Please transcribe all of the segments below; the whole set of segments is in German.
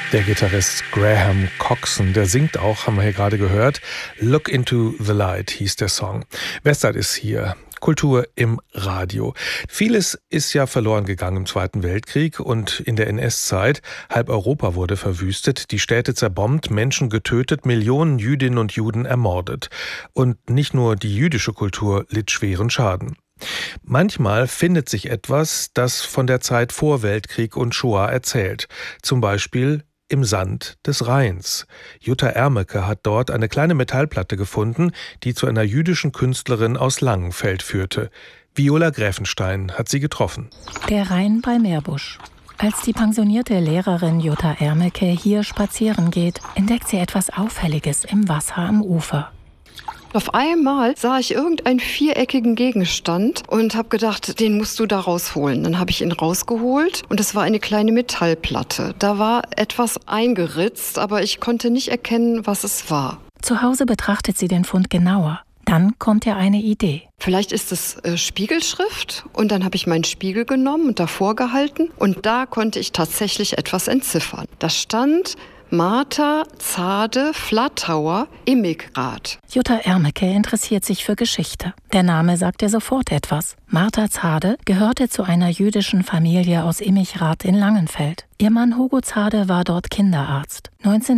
Der Gitarrist Graham Coxon, der singt auch, haben wir hier gerade gehört. Look into the Light hieß der Song. Westside ist hier. Kultur im Radio. Vieles ist ja verloren gegangen im Zweiten Weltkrieg und in der NS-Zeit. Halb Europa wurde verwüstet, die Städte zerbombt, Menschen getötet, Millionen Jüdinnen und Juden ermordet. Und nicht nur die jüdische Kultur litt schweren Schaden. Manchmal findet sich etwas, das von der Zeit vor Weltkrieg und Shoah erzählt. Zum Beispiel im Sand des Rheins. Jutta Ermeke hat dort eine kleine Metallplatte gefunden, die zu einer jüdischen Künstlerin aus Langenfeld führte. Viola Gräfenstein hat sie getroffen. Der Rhein bei Meerbusch. Als die pensionierte Lehrerin Jutta Ermeke hier spazieren geht, entdeckt sie etwas Auffälliges im Wasser am Ufer. Auf einmal sah ich irgendeinen viereckigen Gegenstand und habe gedacht, den musst du da rausholen. Dann habe ich ihn rausgeholt und es war eine kleine Metallplatte. Da war etwas eingeritzt, aber ich konnte nicht erkennen, was es war. Zu Hause betrachtet sie den Fund genauer. Dann kommt ihr eine Idee. Vielleicht ist es Spiegelschrift und dann habe ich meinen Spiegel genommen und davor gehalten und da konnte ich tatsächlich etwas entziffern. Da stand Martha Zade Flattauer Immigrant. Jutta Ermeke interessiert sich für Geschichte. Der Name sagt ihr sofort etwas. Martha Zade gehörte zu einer jüdischen Familie aus Immigrath in Langenfeld. Ihr Mann Hugo Zade war dort Kinderarzt.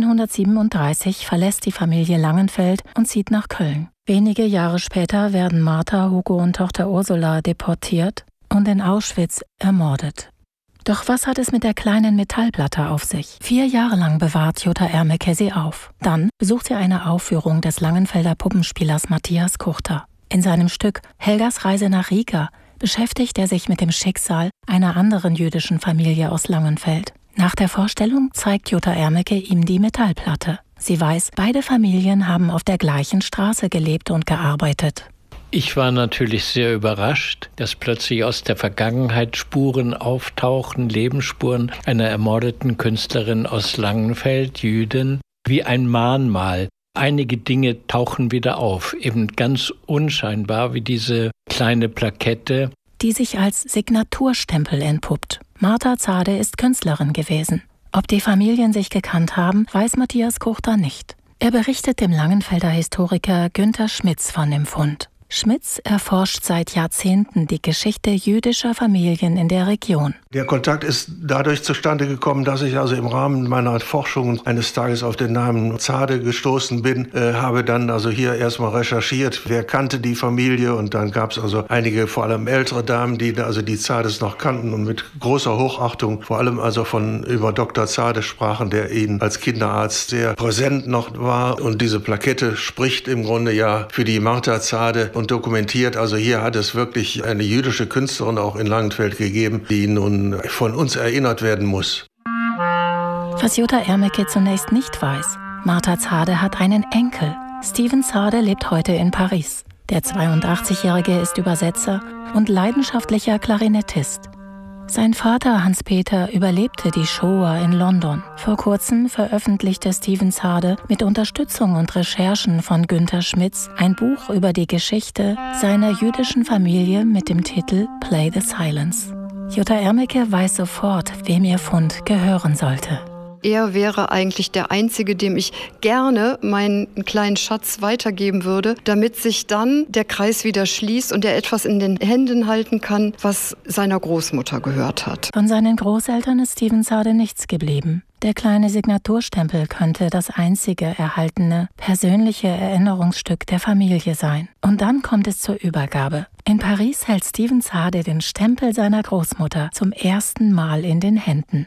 1937 verlässt die Familie Langenfeld und zieht nach Köln. Wenige Jahre später werden Martha, Hugo und Tochter Ursula deportiert und in Auschwitz ermordet. Doch was hat es mit der kleinen Metallplatte auf sich? 4 Jahre lang bewahrt Jutta Ermeke sie auf. Dann besucht sie eine Aufführung des Langenfelder Puppenspielers Matthias Kuchter. In seinem Stück Helgas Reise nach Riga beschäftigt er sich mit dem Schicksal einer anderen jüdischen Familie aus Langenfeld. Nach der Vorstellung zeigt Jutta Ermeke ihm die Metallplatte. Sie weiß, beide Familien haben auf der gleichen Straße gelebt und gearbeitet. Ich war natürlich sehr überrascht, dass plötzlich aus der Vergangenheit Spuren auftauchen, Lebensspuren einer ermordeten Künstlerin aus Langenfeld, Jüdin, wie ein Mahnmal. Einige Dinge tauchen wieder auf, eben ganz unscheinbar wie diese kleine Plakette, die sich als Signaturstempel entpuppt. Martha Zade ist Künstlerin gewesen. Ob die Familien sich gekannt haben, weiß Matthias Kuchter nicht. Er berichtet dem Langenfelder Historiker Günther Schmitz von dem Fund. Schmitz erforscht seit Jahrzehnten die Geschichte jüdischer Familien in der Region. Der Kontakt ist dadurch zustande gekommen, dass ich also im Rahmen meiner Forschung eines Tages auf den Namen Zade gestoßen bin, habe dann also hier erstmal recherchiert, wer kannte die Familie, und dann gab es also einige, vor allem ältere Damen, die also die Zades noch kannten und mit großer Hochachtung, vor allem also über Dr. Zade sprachen, der ihnen als Kinderarzt sehr präsent noch war, und diese Plakette spricht im Grunde ja für die Martha Zade und dokumentiert, also hier hat es wirklich eine jüdische Künstlerin auch in Langenfeld gegeben, die nun von uns erinnert werden muss. Was Jutta Ermeke zunächst nicht weiß: Martha Zade hat einen Enkel. Steven Zade lebt heute in Paris. Der 82-Jährige ist Übersetzer und leidenschaftlicher Klarinettist. Sein Vater Hans-Peter überlebte die Shoah in London. Vor kurzem veröffentlichte Steven Zade mit Unterstützung und Recherchen von Günther Schmitz ein Buch über die Geschichte seiner jüdischen Familie mit dem Titel Play the Silence. Jutta Ermeke weiß sofort, wem ihr Fund gehören sollte. Er wäre eigentlich der Einzige, dem ich gerne meinen kleinen Schatz weitergeben würde, damit sich dann der Kreis wieder schließt und er etwas in den Händen halten kann, was seiner Großmutter gehört hat. Von seinen Großeltern ist Steven Zade nichts geblieben. Der kleine Signaturstempel könnte das einzige erhaltene, persönliche Erinnerungsstück der Familie sein. Und dann kommt es zur Übergabe. In Paris hält Steven Zade den Stempel seiner Großmutter zum ersten Mal in den Händen.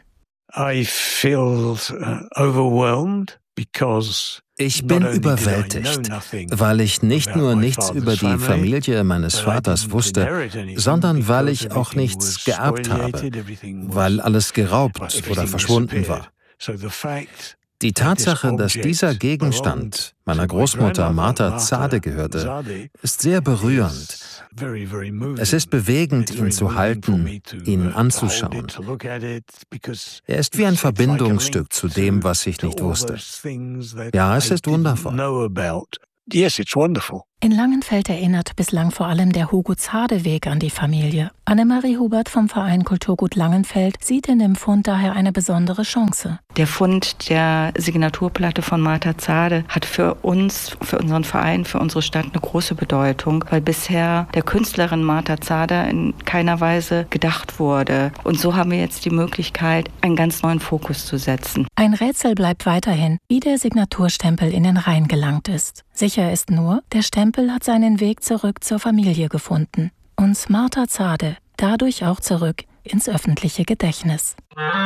Ich bin überwältigt, weil ich nicht nur nichts über die Familie meines Vaters wusste, sondern weil ich auch nichts geerbt habe, weil alles geraubt oder verschwunden war. Die Tatsache, dass dieser Gegenstand meiner Großmutter Martha Zade gehörte, ist sehr berührend. Es ist bewegend, ihn zu halten, ihn anzuschauen. Er ist wie ein Verbindungsstück zu dem, was ich nicht wusste. Ja, es ist wundervoll. In Langenfeld erinnert bislang vor allem der Hugo-Zade-Weg an die Familie. Annemarie Hubert vom Verein Kulturgut Langenfeld sieht in dem Fund daher eine besondere Chance. Der Fund der Signaturplatte von Martha Zade hat für uns, für unseren Verein, für unsere Stadt eine große Bedeutung, weil bisher der Künstlerin Martha Zade in keiner Weise gedacht wurde. Und so haben wir jetzt die Möglichkeit, einen ganz neuen Fokus zu setzen. Ein Rätsel bleibt weiterhin, wie der Signaturstempel in den Rhein gelangt ist. Sicher ist nur, der Stempel hat seinen Weg zurück zur Familie gefunden. Und Martha Zade dadurch auch zurück ins öffentliche Gedächtnis.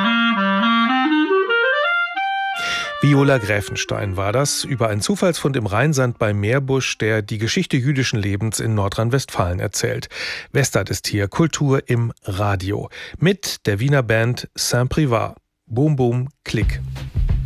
Viola Gräfenstein war das über einen Zufallsfund im Rheinsand bei Meerbusch, der die Geschichte jüdischen Lebens in Nordrhein-Westfalen erzählt. Westart ist hier Kultur im Radio mit der Wiener Band Saint-Privat. Boom, boom, klick.